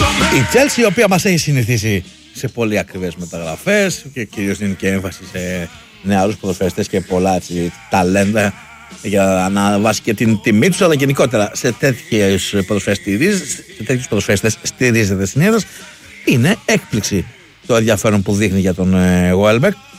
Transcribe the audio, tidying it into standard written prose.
Η Chelsea, η οποία μας έχει συνηθίσει σε πολύ ακριβές μεταγραφές και κυρίως δίνει και έμφαση σε νεαρούς ποδοσφαιριστές και πολλά έτσι, ταλέντα για να βάσει και την τιμή τους, αλλά γενικότερα σε τέτοιους ποδοσφαιριστές στηρίζεται συνήθως. Είναι έκπληξη το ενδιαφέρον που δείχνει για τον Welbeck.